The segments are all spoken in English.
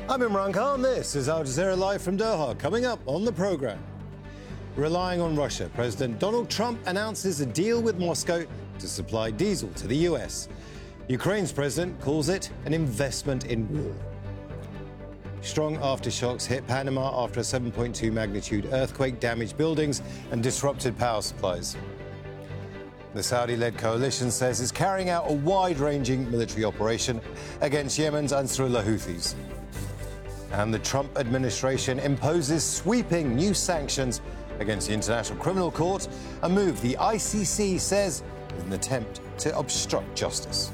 I'm Imran Khan. This is Al Jazeera Live from Doha. Coming up on the program, relying on Russia, President Donald Trump announces a deal with Moscow to supply diesel to the US. Ukraine's president calls it an investment in war. Strong aftershocks hit Panama after a 7.2 magnitude earthquake damaged buildings and disrupted power supplies. The Saudi-led coalition says it's carrying out a wide-ranging military operation against Yemen's Ansarullah Houthis. And the Trump administration imposes sweeping new sanctions against the International Criminal Court, a move the ICC says is an attempt to obstruct justice.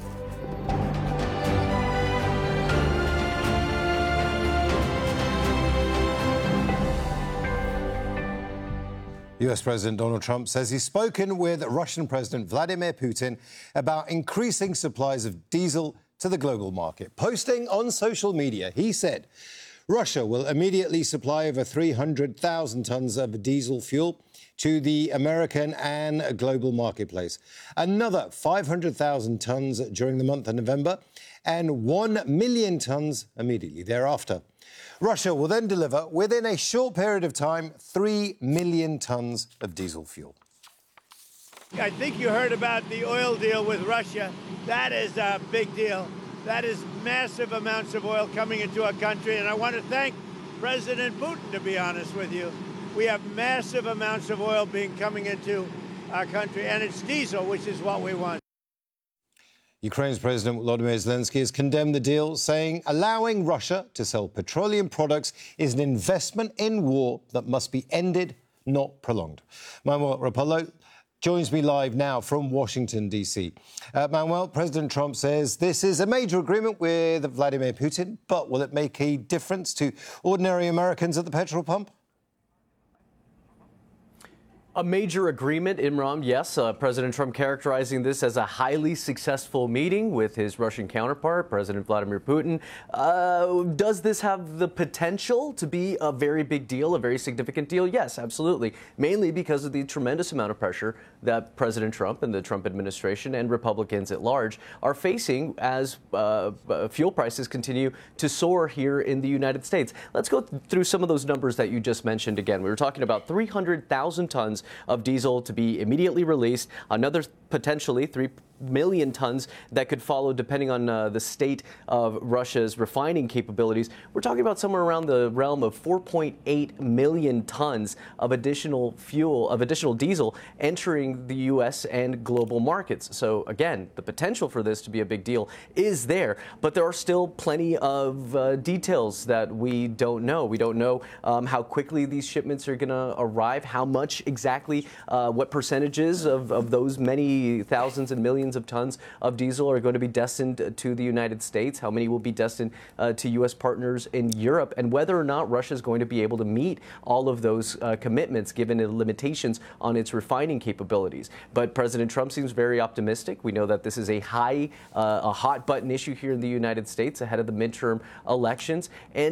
US President Donald Trump says he's spoken with Russian President Vladimir Putin about increasing supplies of diesel to the global market. Posting on social media, he said Russia will immediately supply over 300,000 tons of diesel fuel to the American and global marketplace, another 500,000 tons during the month of November, and 1 million tons immediately thereafter. Russia will then deliver, within a short period of time, 3 million tons of diesel fuel. I think you heard about the oil deal with Russia. That is a big deal. That is massive amounts of oil coming into our country. And I want to thank President Putin, to be honest with you. We have massive amounts of oil coming into our country, and it's diesel, which is what we want. Ukraine's President Volodymyr Zelensky has condemned the deal, saying allowing Russia to sell petroleum products is an investment in war that must be ended, not prolonged. Manuel Rapallo joins me live now from Washington, D.C. Manuel, President Trump says this is a major agreement with Vladimir Putin, but will it make a difference to ordinary Americans at the petrol pump? A major agreement, Imran, yes. President Trump characterizing this as a highly successful meeting with his Russian counterpart, President Vladimir Putin. Does this have the potential to be a very big deal, a very significant deal? Yes, absolutely. Mainly because of the tremendous amount of pressure that President Trump and the Trump administration and Republicans at large are facing as fuel prices continue to soar here in the United States. Let's go through some of those numbers that you just mentioned again. We were talking about 300,000 tons of diesel to be immediately released, another potentially 3 million tons that could follow depending on the state of Russia's refining capabilities. We're talking about somewhere around the realm of 4.8 million tons of additional fuel, of additional diesel entering the U.S. and global markets. So again, the potential for this to be a big deal is there, but there are still plenty of details that we don't know. We don't know how quickly these shipments are going to arrive, how much exactly, what percentages of those many thousands and millions of tons of diesel are going to be destined to the United States, how many will be destined to U.S. partners in Europe, and whether or not Russia is going to be able to meet all of those commitments given the limitations on its refining capabilities. But President Trump seems very optimistic. We know that this is a hot button issue here in the United States ahead of the midterm elections. And